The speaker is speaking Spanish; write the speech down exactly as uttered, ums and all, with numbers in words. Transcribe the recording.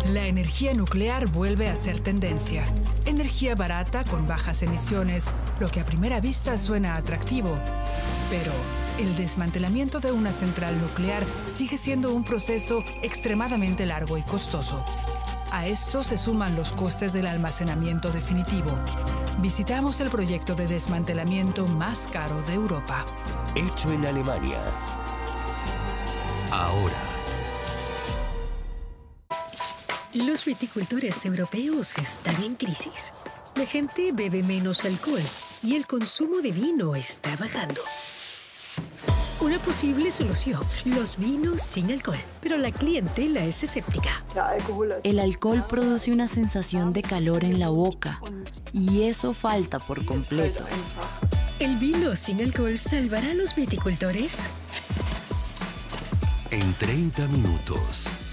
La energía nuclear vuelve a ser tendencia. Energía barata con bajas emisiones, lo que a primera vista suena atractivo. Pero el desmantelamiento de una central nuclear sigue siendo un proceso extremadamente largo y costoso. A esto se suman los costes del almacenamiento definitivo. Visitamos el proyecto de desmantelamiento más caro de Europa. Hecho en Alemania. Ahora. Los viticultores europeos están en crisis. La gente bebe menos alcohol y el consumo de vino está bajando. Una posible solución, los vinos sin alcohol, pero la clientela es escéptica. El alcohol produce una sensación de calor en la boca y eso falta por completo. ¿El vino sin alcohol salvará a los viticultores? En treinta minutos.